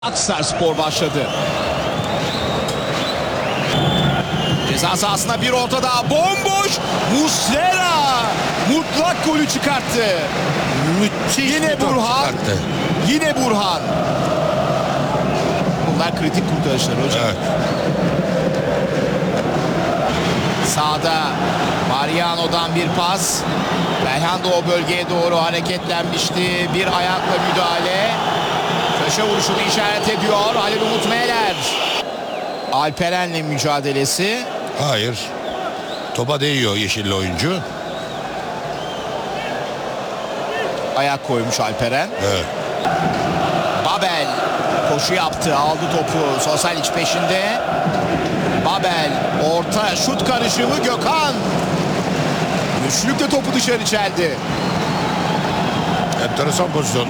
Akhisarspor başladı. Ceza sahasına bir orta daha, bomboş. Muslera mutlak golü çıkarttı. Müthiş Yine bir top Burhan. çıkarttı. Yine Burhan. Bunlar kritik kurtarışlar hocam. Evet. Sağda Mariano'dan bir pas. Belhanda o bölgeye doğru hareketlenmişti. Bir ayakla müdahale. Köşe vuruşunu işaret ediyor Halil Umut Meler. Alperen'le mücadelesi. Hayır. Topa değiyor yeşilli oyuncu. Ayak koymuş Alperen. Evet. Babel koşu yaptı, aldı topu. Sosalic peşinde. Babel orta şut karışımı, Gökhan. Üçlükle topu dışarı çeldi. Enteresan pozisyon.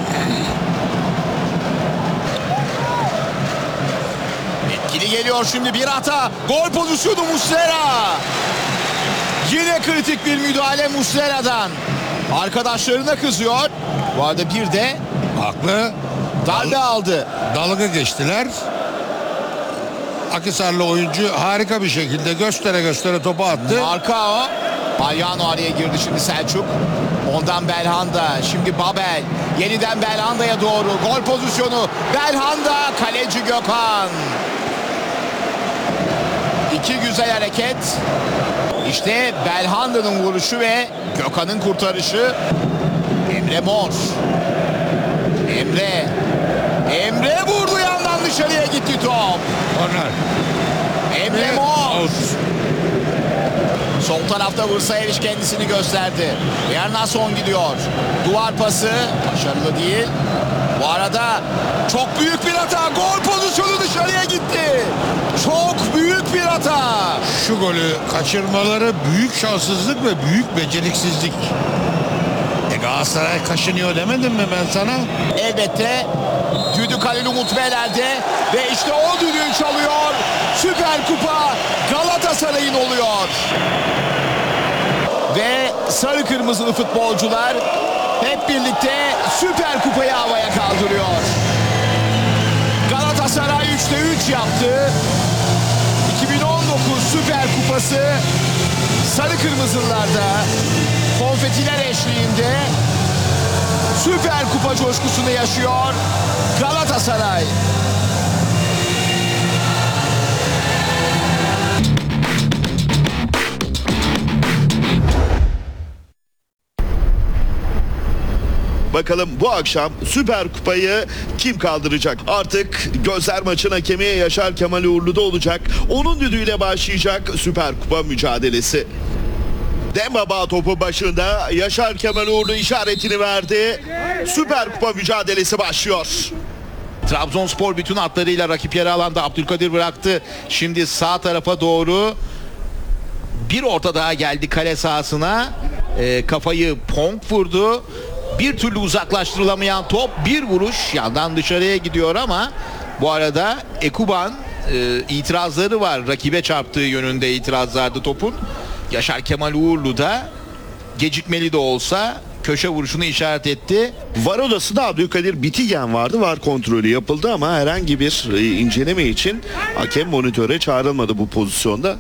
Etkili geliyor şimdi bir hata. Gol pozisyonu Muslera. Yine kritik bir müdahale Muslera'dan. Arkadaşlarına kızıyor. Bu arada bir de Haklı. darbe aldı. Dalga geçtiler. Akhisarlı oyuncu harika bir şekilde göstere göstere topu attı. Marcao. Mariano araya girdi şimdi Selçuk. Ondan Belhanda. Şimdi Babel. Yeniden Belhanda'ya doğru. Gol pozisyonu. Belhanda. Kaleci Gökhan. İki güzel hareket. İşte Belhanda'nın vuruşu ve Gökhan'ın kurtarışı. Emre Mor. Emre vurdu, yandan dışarıya gitti top. Korner. Emre Mor. Out. Sol tarafta Vırsayeviç kendisini gösterdi. Bernasson gidiyor. Duvar pası başarılı değil. Bu arada çok büyük bir hata. Gol pozisyonu dışarıya gitti. Çok büyük bir hata. Şu golü kaçırmaları büyük şanssızlık ve büyük beceriksizlik. Galatasaray kaşınıyor demedim mi ben sana? Elbette düdük Halil Umut Meler'de ve işte o düdüğü çalıyor. Süper Kupa Galatasaray'ın oluyor. Ve sarı kırmızılı futbolcular hep birlikte Süper Kupayı havaya kaldırıyor. Galatasaray 3'te 3 yaptı. 2019 Süper Kupası sarı kırmızılarda konfetiler eşliğinde Süper Kupa coşkusunu yaşıyor Galatasaray. Bakalım bu akşam Süper Kupayı kim kaldıracak? Artık gözler maçın hakemi Yaşar Kemal Uğurlu'da olacak. Onun düdüğüyle başlayacak Süper Kupa mücadelesi. Demba topu başında, Yaşar Kemal Uğurlu işaretini verdi. Süper Kupa mücadelesi başlıyor. Trabzonspor bütün hatlarıyla rakip yarı alanda Abdülkadir bıraktı. Şimdi sağ tarafa doğru bir orta daha geldi kale sahasına. Kafayı Pong vurdu. Bir türlü uzaklaştırılamayan top, bir vuruş yandan dışarıya gidiyor ama bu arada Ekuban itirazları var. Rakibe çarptığı yönünde itirazlardı topun. Yaşar Kemal Uğurlu da gecikmeli de olsa köşe vuruşunu işaret etti. VAR odasında Abdülkadir Bitigen vardı. VAR kontrolü yapıldı ama herhangi bir inceleme için hakem monitöre çağrılmadı bu pozisyonda.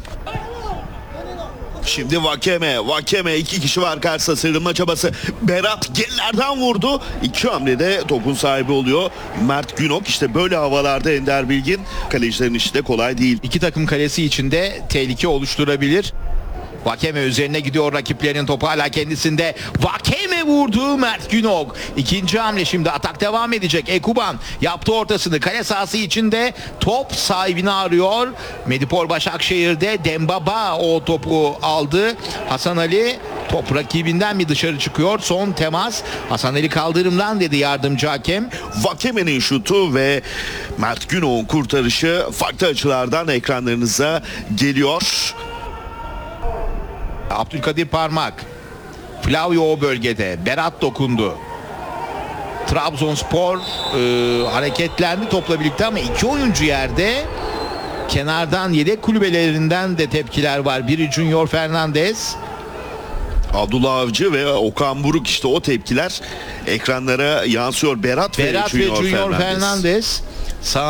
Şimdi Vakeme iki kişi var karşısında, sıyrılma çabası. Berat gerilerden vurdu. İki hamlede topun sahibi oluyor Mert Günok. İşte böyle havalarda Ender Bilgin, kalecilerin işi de kolay değil. İki takım kalesi içinde tehlike oluşturabilir. Vakeme üzerine gidiyor rakiplerin, topu hala kendisinde. Vakeme vurdu, Mert Günok. İkinci hamle, şimdi atak devam edecek. Ekuban yaptı ortasını, kale sahası içinde top sahibini arıyor. Medipol Başakşehir'de Dembaba o topu aldı. Hasan Ali, top rakibinden mi dışarı çıkıyor? Son temas Hasan Ali kaldırımdan dedi yardımcı hakem. Vakeme'nin şutu ve Mert Günok'un kurtarışı farklı açılardan ekranlarınıza geliyor. Abdülkadir Parmak. Flavio o bölgede. Berat dokundu. Trabzonspor hareketlendi topla birlikte ama iki oyuncu yerde. Kenardan yedek kulübelerinden de tepkiler var. Biri Junior Fernandez. Abdullah Avcı ve Okan Buruk, işte o tepkiler ekranlara yansıyor. Berat ve Junior Fernandez. Sağ